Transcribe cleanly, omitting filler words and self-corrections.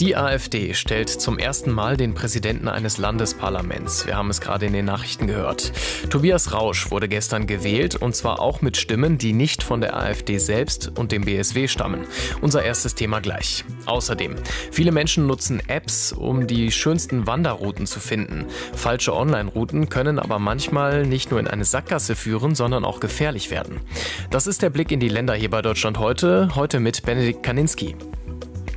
Die AfD stellt zum ersten Mal den Präsidenten eines Landesparlaments. Wir haben es gerade in den Nachrichten gehört. Tobias Rausch wurde gestern gewählt, und zwar auch mit Stimmen, die nicht von der AfD selbst und dem BSW stammen. Unser erstes Thema gleich. Außerdem, viele Menschen nutzen Apps, um die schönsten Wanderrouten zu finden. Falsche Online-Routen können aber manchmal nicht nur in eine Sackgasse führen, sondern auch gefährlich werden. Das ist der Blick in die Länder hier bei Deutschland heute mit Benedikt Kaninski.